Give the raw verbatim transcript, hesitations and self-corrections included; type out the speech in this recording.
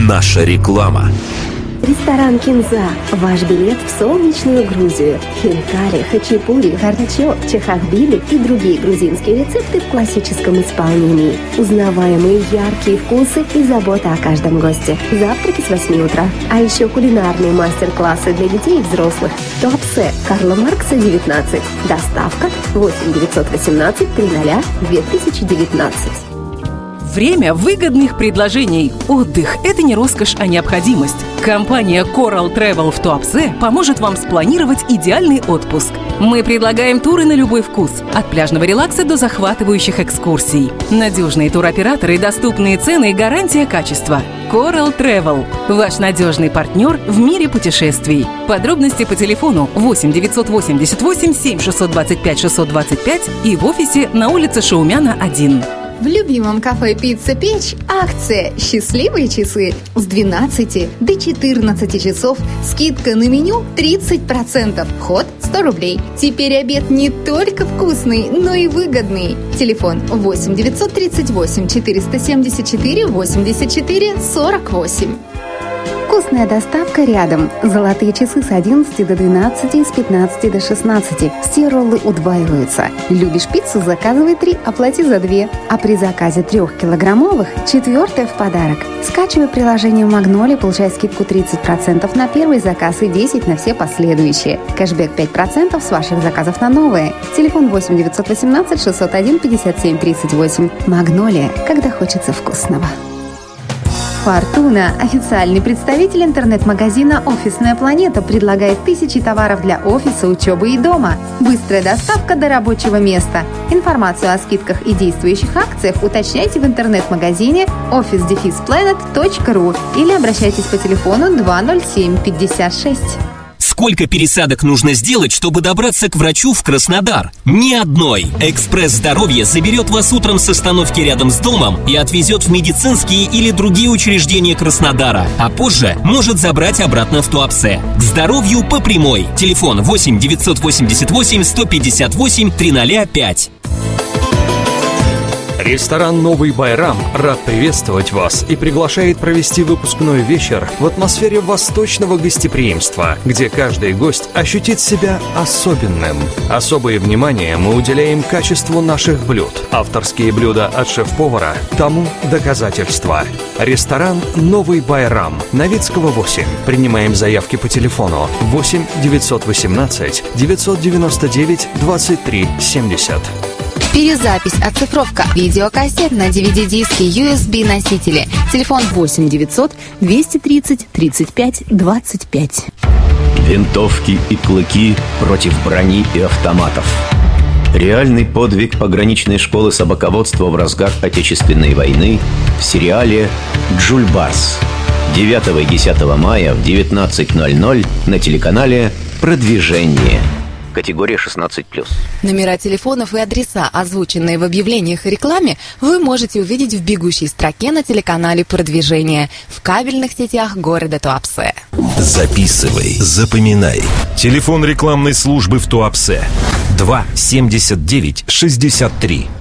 Наша реклама. Ресторан «Кинза» – ваш билет в солнечную Грузию. Хинкали, хачапури, харчо, чахахбили и другие грузинские рецепты в классическом исполнении. Узнаваемые яркие вкусы и забота о каждом госте. Завтраки с восьми утра. А еще кулинарные мастер-классы для детей и взрослых. Туапсе, Карла Маркса, девятнадцать. Доставка восемь девятьсот восемнадцать триста две тысячи девятнадцать. Время выгодных предложений. Отдых – это не роскошь, а необходимость. Компания Coral Travel в Туапсе поможет вам спланировать идеальный отпуск. Мы предлагаем туры на любой вкус. От пляжного релакса до захватывающих экскурсий. Надежные туроператоры, доступные цены и гарантия качества. Coral Travel – ваш надежный партнер в мире путешествий. Подробности по телефону восемь девятьсот восемьдесят восемь семь шестьсот двадцать пять шестьсот двадцать пять и в офисе на улице Шаумяна, один. В любимом кафе «Пицца Печь» акция «Счастливые часы» с двенадцати до четырнадцати часов. Скидка на меню тридцать процентов. Вход сто рублей. Теперь обед не только вкусный, но и выгодный. Телефон восемь девятьсот тридцать восемь четыреста семьдесят четыре восемьдесят четыре сорок восемь. Вкусная доставка рядом. Золотые часы с одиннадцати до двенадцати, с пятнадцати до шестнадцати. Все роллы удваиваются. Любишь пиццу? Заказывай три, оплати за две. А при заказе трехкилограммовых четвертая в подарок. Скачивай приложение Magnolia, получай скидку тридцать процентов на первый заказ и десять процентов на все последующие. Кэшбэк пять процентов с ваших заказов на новые. Телефон восемь девятьсот восемнадцать шестьсот один пятьдесят семь тридцать восемь. Magnolia, когда хочется вкусного. Фортуна, официальный представитель интернет-магазина «Офисная планета», предлагает тысячи товаров для офиса, учебы и дома. Быстрая доставка до рабочего места. Информацию о скидках и действующих акциях уточняйте в интернет-магазине офис дефис планет точка ру или обращайтесь по телефону два ноль семь пятьдесят шесть. Сколько пересадок нужно сделать, чтобы добраться к врачу в Краснодар? Ни одной. Экспресс здоровья заберет вас утром с остановки рядом с домом и отвезет в медицинские или другие учреждения Краснодара, а позже может забрать обратно в Туапсе. К здоровью по прямой. Телефон восемь девятьсот восемьдесят восемь сто пятьдесят восемь триста пять. Ресторан «Новый Байрам» рад приветствовать вас и приглашает провести выпускной вечер в атмосфере восточного гостеприимства, где каждый гость ощутит себя особенным. Особое внимание мы уделяем качеству наших блюд. Авторские блюда от шеф-повара тому доказательства. Ресторан «Новый Байрам», Новицкого, восемь. Принимаем заявки по телефону восемь девятьсот восемнадцать девятьсот девяносто девять двадцать три семьдесят. Перезапись, оцифровка, видеокассет на ди ви ди-диски, ю эс би-носители. Телефон восемь девятьсот двести тридцать тридцать пять двадцать пять. Винтовки и клыки против брони и автоматов. Реальный подвиг пограничной школы собаководства в разгар Отечественной войны в сериале «Джульбарс». девятого и десятого мая в девятнадцать ноль ноль на телеканале «Продвижение». Категория шестнадцать плюс. Номера телефонов и адреса, озвученные в объявлениях и рекламе, вы можете увидеть в бегущей строке на телеканале «Продвижение» в кабельных сетях города Туапсе. Записывай, запоминай. Телефон рекламной службы в Туапсе два семьдесят девять шестьдесят три.